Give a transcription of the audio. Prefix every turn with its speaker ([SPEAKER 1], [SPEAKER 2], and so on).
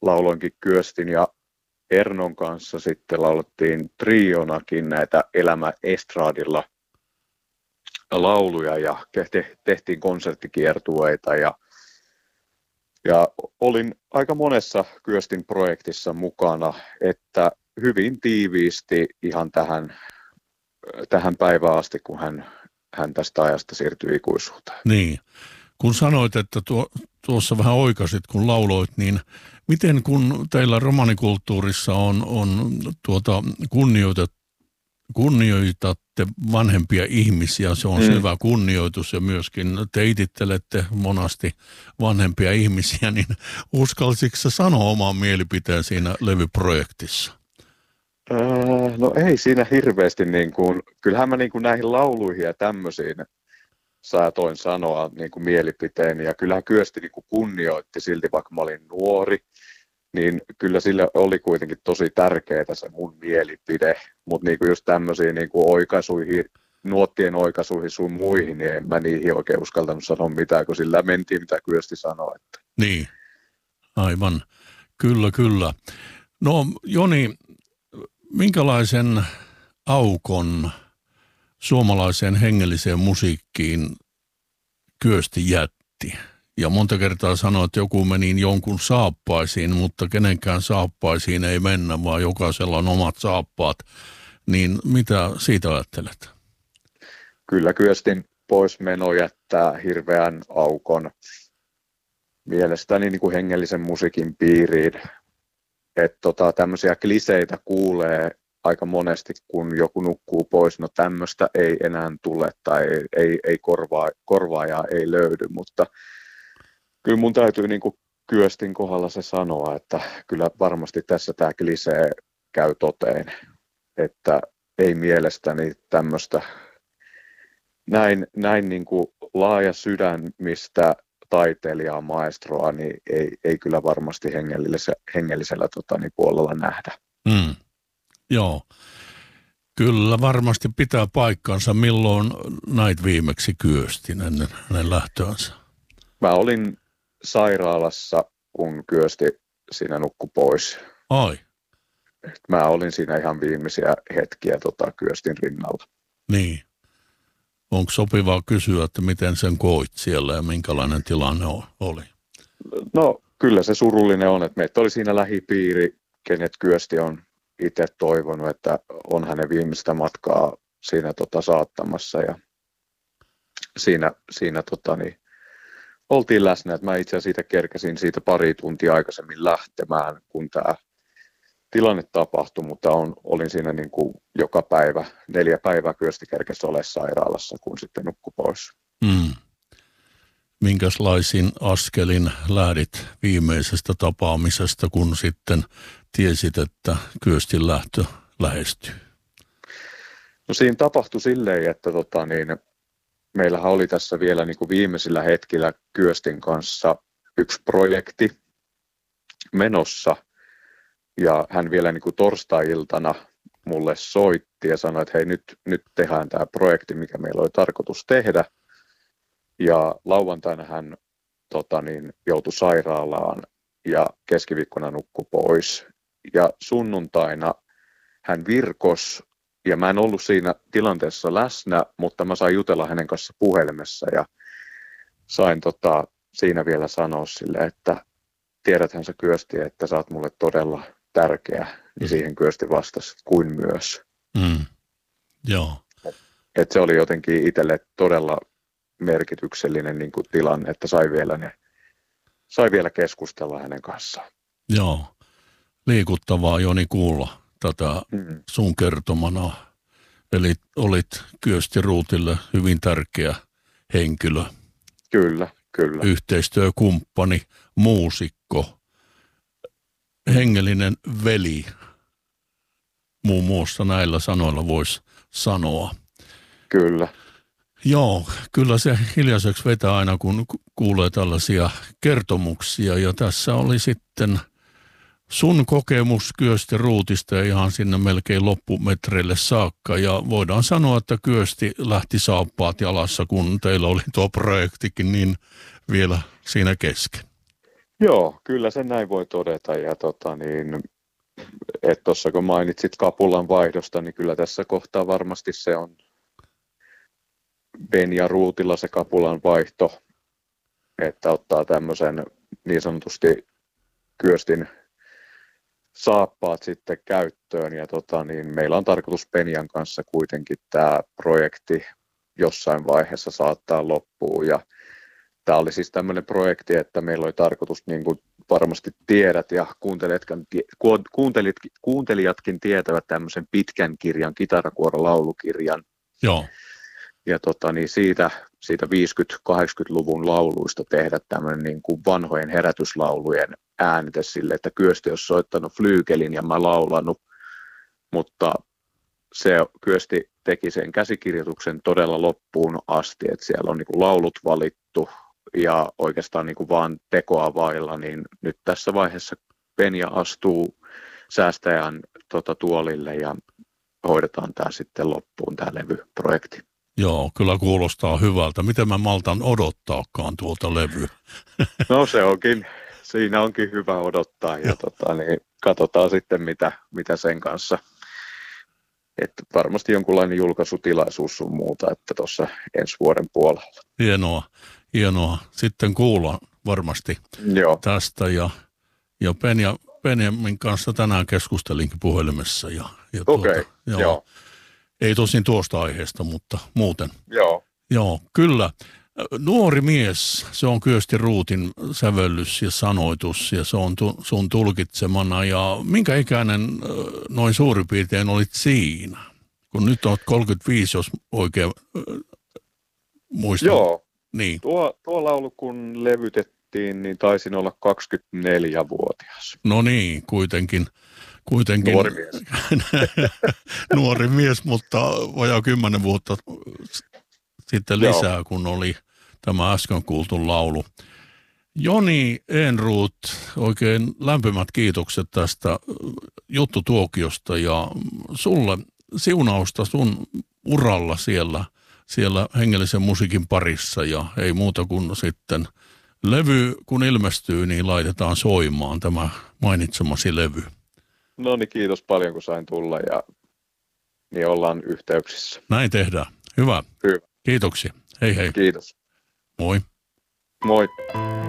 [SPEAKER 1] lauloinkin Kyöstin ja Ernon kanssa, sitten laulettiin trionakin näitä Elämä Estradilla lauluja ja tehtiin konserttikiertueita ja olin aika monessa Kyöstin projektissa mukana, että hyvin tiiviisti ihan tähän päivään asti, kun hän tästä ajasta siirtyi ikuisuuteen.
[SPEAKER 2] Niin. Kun sanoit, että tuossa vähän oikaisit, kun lauloit, niin miten kun teillä romanikulttuurissa on kunnioitatte vanhempia ihmisiä, se on hyvä kunnioitus ja myöskin teitittelette monasti vanhempia ihmisiä, niin uskalsitko sä sanoa oman mielipiteen siinä levyprojektissa?
[SPEAKER 1] No ei siinä hirveästi, kyllähän mä näihin lauluihin ja tämmöisiin saatoin sanoa mielipiteeni ja kyllähän Kyösti kunnioitti silti, vaikka mä olin nuori, niin kyllä sille oli kuitenkin tosi tärkeää se mun mielipide, mutta just tämmöisiin oikaisuihin, nuottien oikaisuihin sun muihin, niin en mä niihin oikein uskaltanut sanoa mitään, kun sillä mentiin mitä Kyösti sanoi. Että.
[SPEAKER 2] Niin, aivan, kyllä. No Joni, minkälaisen aukon suomalaiseen hengelliseen musiikkiin Kyösti jätti? Ja monta kertaa sanoit, että joku meni jonkun saappaisiin, mutta kenenkään saappaisiin ei mennä, vaan jokaisella on omat saappaat. Niin mitä siitä ajattelet?
[SPEAKER 1] Kyllä Kyöstin poismeno jättää hirveän aukon mielestäni hengellisen musiikin piiriin. Että tämmöisiä kliseitä kuulee aika monesti, kun joku nukkuu pois, no tämmöistä ei enää tule tai ei korvaajaa ei löydy, mutta kyllä mun täytyy Kyöstin kohdalla se sanoa, että kyllä varmasti tässä tämä klisee käy toteen, että ei mielestäni tämmöistä näin laaja sydämistä taiteilijaa, maestroa, niin ei kyllä varmasti hengellisellä puolella nähdä.
[SPEAKER 2] Joo, kyllä varmasti pitää paikkansa. Milloin näit viimeksi Kyöstin ennen hänen lähtöänsä?
[SPEAKER 1] Mä olin sairaalassa, kun Kyösti siinä nukkui pois.
[SPEAKER 2] Ai.
[SPEAKER 1] Mä olin siinä ihan viimeisiä hetkiä Kyöstin rinnalla.
[SPEAKER 2] Niin. Onko sopivaa kysyä, että miten sen koit siellä ja minkälainen tilanne oli?
[SPEAKER 1] No kyllä se surullinen on, että meitä oli siinä lähipiiri, kenet Kyösti on itse toivonut, että on hänen viimeistä matkaa siinä saattamassa ja siinä oltiin läsnä, että mä itse asiassa siitä kerkäsin siitä pari tuntia aikaisemmin lähtemään, kun tämä tilanne tapahtui, mutta olin siinä joka päivä, 4 päivää Kyösti kerkesi ole sairaalassa, kun sitten nukkui pois.
[SPEAKER 2] Minkälaisin askelin lähdit viimeisestä tapaamisesta, kun sitten tiesit, että Kyöstin lähtö lähestyy?
[SPEAKER 1] No siinä tapahtui silleen, että meillähän oli tässä vielä viimeisillä hetkillä Kyöstin kanssa yksi projekti menossa. Ja hän vielä torstai-iltana mulle soitti ja sanoi, että hei nyt tehdään tämä projekti, mikä meillä oli tarkoitus tehdä. Ja lauantaina hän joutui sairaalaan ja keskiviikkona nukkui pois. Ja sunnuntaina hän virkosi ja mä en ollut siinä tilanteessa läsnä, mutta mä sain jutella hänen kanssa puhelimessa ja sain siinä vielä sanoa sille, että tiedäthän sä Kyösti, että sä oot mulle todella tärkeä, niin siihen Kyösti vastasi kuin myös.
[SPEAKER 2] Joo.
[SPEAKER 1] Et se oli jotenkin itselle todella merkityksellinen tilanne, että sai vielä keskustella hänen kanssaan.
[SPEAKER 2] Joo, liikuttavaa Joni kuulla tätä sun kertomana. Eli olit Kyösti Ruutille hyvin tärkeä henkilö.
[SPEAKER 1] Kyllä.
[SPEAKER 2] Yhteistyökumppani, muusikko, hengellinen veli, muun muassa näillä sanoilla voisi sanoa.
[SPEAKER 1] Kyllä.
[SPEAKER 2] Joo, kyllä se hiljaiseksi vetää aina, kun kuulee tällaisia kertomuksia. Ja tässä oli sitten sun kokemus Kyösti Ruutista ja ihan sinne melkein loppumetreille saakka. Ja voidaan sanoa, että Kyösti lähti saappaat jalassa, kun teillä oli tuo projektikin niin vielä siinä kesken.
[SPEAKER 1] Joo, kyllä sen näin voi todeta. Ja että tuossa kun mainitsit kapulan vaihdosta, niin kyllä tässä kohtaa varmasti se on Benja Ruutilla se kapulan vaihto, että ottaa tämmöisen niin sanotusti Kyöstin saappaat sitten käyttöön. Ja meillä on tarkoitus Benjan kanssa kuitenkin tämä projekti jossain vaiheessa saattaa loppuun. Ja tämä oli siis tämmöinen projekti, että meillä oli tarkoitus, niin kuin varmasti tiedät ja kuuntelijatkin tietävät, tämmöisen pitkän kirjan, kitarakuoro-laulukirjan.
[SPEAKER 2] Joo.
[SPEAKER 1] Ja siitä 50-80-luvun lauluista tehdä tämmöinen niin kuin vanhojen herätyslaulujen äänite sille, että Kyösti olisi soittanut flyykelin ja mä laulanut, mutta Kyösti teki sen käsikirjoituksen todella loppuun asti, että siellä on niin kuin laulut valittu ja oikeastaan niin kuin vaan tekoa vailla, niin nyt tässä vaiheessa Benja astuu säästäjän tuolille ja hoidetaan tämä sitten loppuun, tämä levyprojekti.
[SPEAKER 2] Joo, kyllä kuulostaa hyvältä. Miten mä maltan odottaakaan tuolta levyä?
[SPEAKER 1] No siinä onkin hyvä odottaa ja katsotaan sitten mitä sen kanssa. Että varmasti jonkunlainen julkaisutilaisuus sun muuta, että tuossa ensi vuoden puolella.
[SPEAKER 2] Hienoa. Sitten kuullaan varmasti tästä ja Benjamin kanssa tänään keskustelinkin puhelimessa.
[SPEAKER 1] Okei.
[SPEAKER 2] Ei tosin tuosta aiheesta, mutta muuten.
[SPEAKER 1] Joo,
[SPEAKER 2] kyllä. Nuori mies, se on Kyösti Ruutin sävellys ja sanoitus ja se on sun tulkitsemana. Ja minkä ikäinen noin suurin piirtein olit siinä? Kun nyt olet 35, jos oikein muistan.
[SPEAKER 1] Joo,
[SPEAKER 2] niin.
[SPEAKER 1] Tuo laulu kun levytettiin, niin taisin olla 24-vuotias.
[SPEAKER 2] No niin, kuitenkin.
[SPEAKER 1] Nuori mies.
[SPEAKER 2] Nuori mies, mutta vajaa 10 vuotta sitten lisää, kun oli tämä äsken kuultu laulu. Joni Ehnruut, oikein lämpimät kiitokset tästä juttutuokiosta ja sulle siunausta sun uralla siellä hengellisen musiikin parissa ja ei muuta kuin sitten levy kun ilmestyy, niin laitetaan soimaan tämä mainitsemasi levy.
[SPEAKER 1] No niin, kiitos paljon kun sain tulla ja niin ollaan yhteyksissä.
[SPEAKER 2] Näin tehdään. Hyvä. Kiitoksia. Hei hei.
[SPEAKER 1] Kiitos.
[SPEAKER 2] Moi.
[SPEAKER 1] Moi.